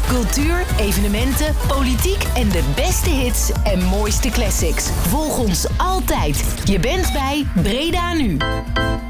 Cultuur, evenementen, politiek en de beste hits en mooiste classics. Volg ons altijd. Je bent bij Breda Nu.